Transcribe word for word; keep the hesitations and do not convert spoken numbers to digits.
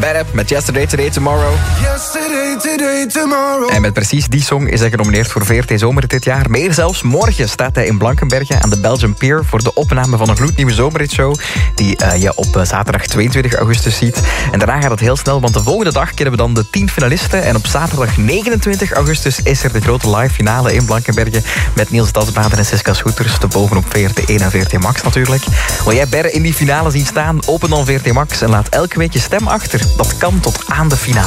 Better met Yesterday, Today, Tomorrow. Yesterday, today, tomorrow. En met precies die song is hij genomineerd voor V R T Zomer dit jaar. Meer zelfs, morgen staat hij in Blankenberge aan de Belgian Pier voor de opname van een gloednieuwe zomerhitshow die uh, je op uh, zaterdag tweeëntwintig augustus ziet. En daarna gaat het heel snel, want de volgende dag kennen we dan de tien finalisten. En op zaterdag negenentwintig augustus is er de grote live finale in Blankenberge met Niels Dasbaden en Siska Schoeters. Te bovenop V R T één en V R T Max natuurlijk. Wil jij Berre in die finale zien staan? Open dan V R T Max en laat elke week je stem achter. Dat kan tot aan de finale.